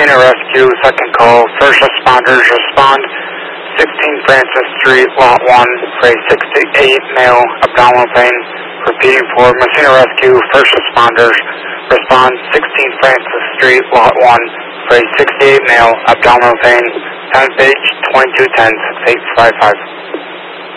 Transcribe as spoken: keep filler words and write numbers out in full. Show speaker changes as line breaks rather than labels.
Messina Rescue, second call. First responders respond. sixteen Francis Street, Lot one, for a sixty-eight male abdominal pain. Repeating for Messina Rescue, first responders respond. sixteen Francis Street, Lot one, for a sixty-eight male abdominal pain. Time page twenty-two ten, six eight five five.